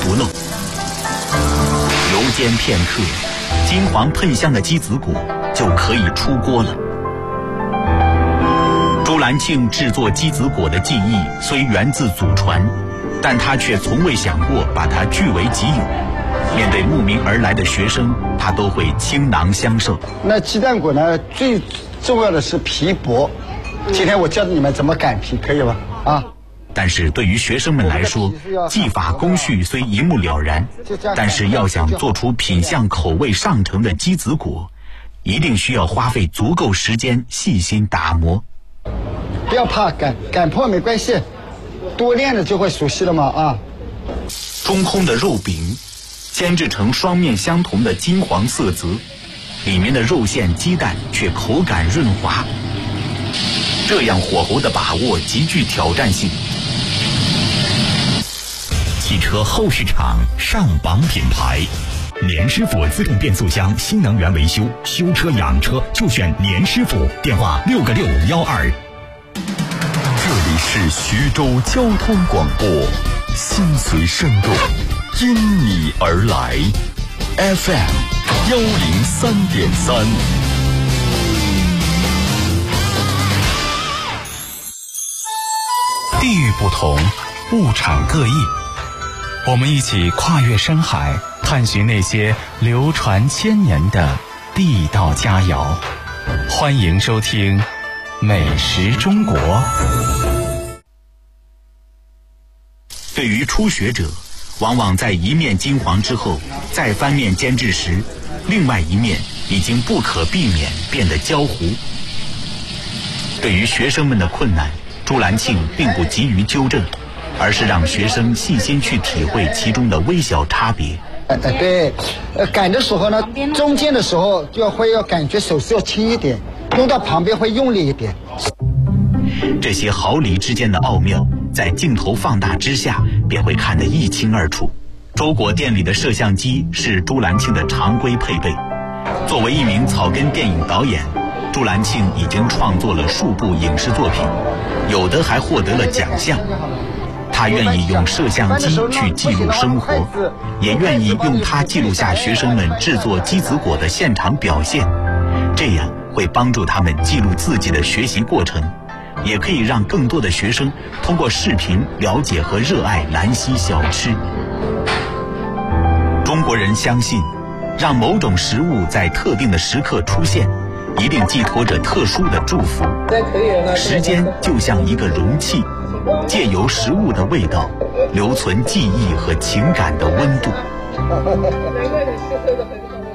熟喽。油煎片刻，金黄喷香的鸡子果就可以出锅了。朱兰庆制作鸡子果的技艺虽源自祖传，但他却从未想过把它据为己有。面对慕名而来的学生，他都会倾囊相授。 那鸡蛋果呢，最重要的是皮薄。今天我教你们怎么擀皮，可以吧？啊！ 但是对于学生们来说，技法工序虽一目了然，但是要想做出品相口味上乘的鸡子果，一定需要花费足够时间细心打磨。 不要怕擀破没关系，多练了就会熟悉了嘛啊！ 中空的肉饼煎制成双面相同的金黄色泽，里面的肉馅鸡蛋却口感润滑。这样火候的把握极具挑战性。 汽车后市场上榜品牌，连师傅自动变速箱新能源维修，修车养车就选连师傅，电话6个612。 这里是徐州交通广播，心随生动，因你而来 FM103.3。 地域不同，物产各异，我们一起跨越山海，探寻那些流传千年的地道佳肴。欢迎收听《美食中国》。 对于初学者，往往在一面金黄之后，再翻面煎制时，另外一面已经不可避免变得焦糊。对于学生们的困难，朱兰庆并不急于纠正，而是让学生细心去体会其中的微小差别。 对，擀的时候呢，中间的时候要感觉手势要轻一点，用到旁边会用力一点。 这些毫厘之间的奥妙，在镜头放大之下，便会看得一清二楚。周果店里的摄像机是朱兰庆的常规配备。作为一名草根电影导演，朱兰庆已经创作了数部影视作品，有的还获得了奖项。他愿意用摄像机去记录生活，也愿意用它记录下学生们制作鸡子果的现场表现，这样会帮助他们记录自己的学习过程，也可以让更多的学生通过视频了解和热爱兰溪小吃。中国人相信，让某种食物在特定的时刻出现，一定寄托着特殊的祝福。时间就像一个容器，借由食物的味道，留存记忆和情感的温度。难怪你吃这个很